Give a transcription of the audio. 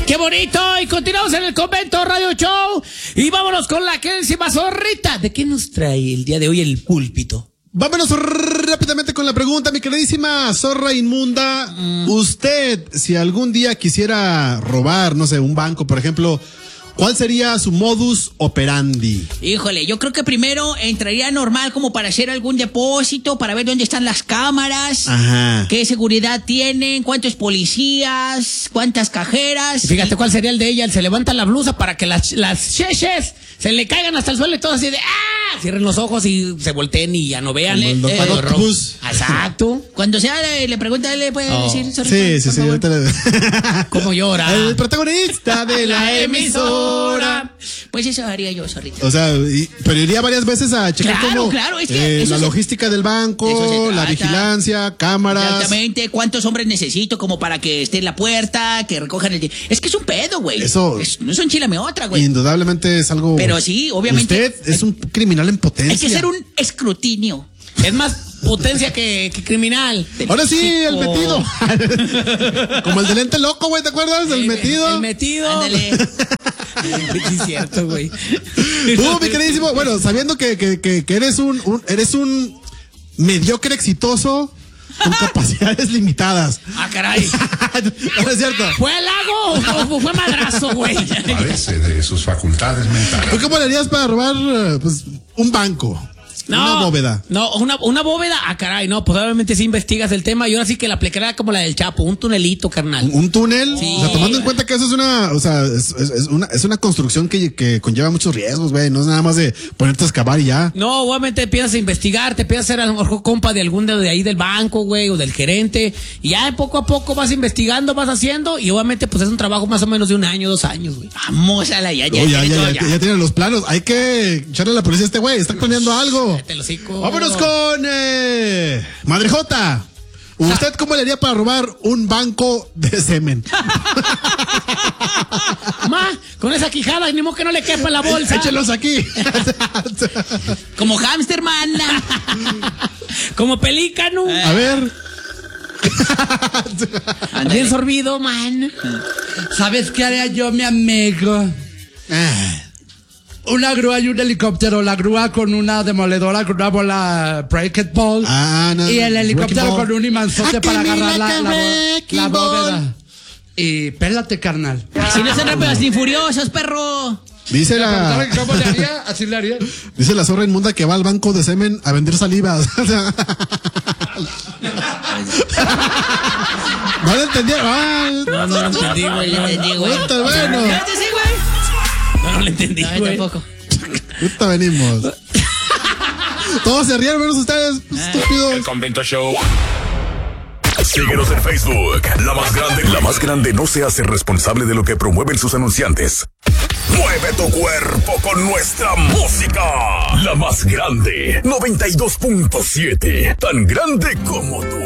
¡Qué bonito! Y continuamos en el Convento Radio Show. Y vámonos con la queridísima Zorrita. ¿De qué nos trae el día de hoy el púlpito? Vámonos rápidamente con la pregunta, mi queridísima Zorra Inmunda. Usted, si algún día quisiera robar, no sé, un banco, por ejemplo, ¿cuál sería su modus operandi? Híjole, yo creo que primero entraría normal como para hacer algún depósito, para ver dónde están las cámaras, Ajá. qué seguridad tienen, cuántos policías, cuántas cajeras. Y fíjate cuál sería el de ella. Se levanta la blusa para que las cheches se le caigan hasta el suelo y todo así de ¡ah! Cierren los ojos y se volteen y ya no vean. Exacto. Cuando sea le pregunta, ¿le puede decir? Sí. ¿Cómo llora? El protagonista de la emisora. Pues eso haría yo, Zorrita. O sea, pero iría varias veces a checar Claro, es que la logística del banco, la vigilancia, cámaras. Exactamente, cuántos hombres necesito como para que esté en la puerta, que recojan el... Es que es un pedo, güey. Eso... no es un chilame otra, güey. Indudablemente es algo... Pero sí, obviamente... Usted es un criminal en potencia. Hay que hacer un escrutinio. Es más potencia que criminal. Ahora sí, el metido. Como el de lente loco, güey, ¿te acuerdas? El metido. El metido. Ándale. Sí, es cierto, güey. Tú, mi queridísimo, bueno, sabiendo que eres un mediocre exitoso con capacidades limitadas. Ah, caray. No es cierto. ¿Fue halago o fue madrazo, güey? Parece de sus facultades mentales. ¿Tú cómo le harías para robar, pues, un banco? Una bóveda. No, una bóveda. Ah, caray, no, pues obviamente si investigas el tema y ahora sí que la aplicará como la del Chapo, un tunelito, carnal. ¿Un túnel? Sí. O sea, tomando en cuenta que eso es una construcción que conlleva muchos riesgos, güey. No es nada más de ponerte a excavar y ya. No, obviamente empiezas a investigar, te empiezas a ser a lo mejor compa de algún de ahí del banco, güey, o del gerente, y ya poco a poco vas investigando, vas haciendo, y obviamente pues es un trabajo más o menos de 1 año, 2 años, güey. Vamos a la ya tienen los planos. Hay que echarle a la policía a este güey. Está planeando algo. Vámonos con Madre Jota. ¿Usted cómo le haría para robar un banco de semen? Con esa quijada, ni modo que no le quepa en la bolsa. Échelos aquí. Como hámster, man. Como pelícano. A ver. Bien sorbido, man. ¿Sabes qué haría yo, mi amigo? Una grúa y un helicóptero. La grúa con una demoledora, con una bola break ball. Y el helicóptero con un imanzote para agarrar la bóveda. Y pélate, carnal. Si no son rápidos ni furiosos, perro. Dice ¿Cómo le haría? Así le haría. Dice la Zorra Inmunda que va al banco de semen a vender saliva. No lo entendí. No lo entendí, güey. Bueno. No lo entendí, güey. Tampoco. Ahorita venimos. Todos se rieron menos ustedes, estúpidos. El Convento Show. Síguenos en Facebook. La más grande no se hace responsable de lo que promueven sus anunciantes. Mueve tu cuerpo con nuestra música. La más grande, 92.7. Tan grande como tú.